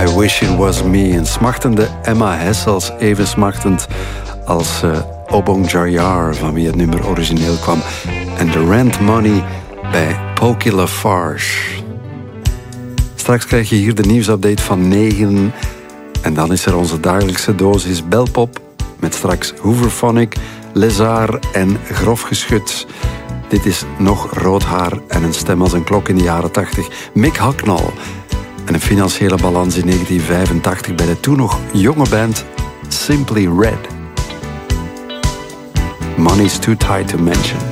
I Wish It Was Me. Een smachtende Emma Hessels, even smachtend als Obong Jayar, van wie het nummer origineel kwam. En The Rent Money bij Pokey Lafarge. Straks krijg je hier de nieuwsupdate van 9. En dan is er onze dagelijkse dosis belpop. Met straks Hooverphonic, Lézard en Grof Geschut. Dit is nog rood haar en een stem als een klok in de jaren 80. Mick Hucknall. En een financiële balans in 1985 bij de toen nog jonge band Simply Red. Money's Too Tight to Mention.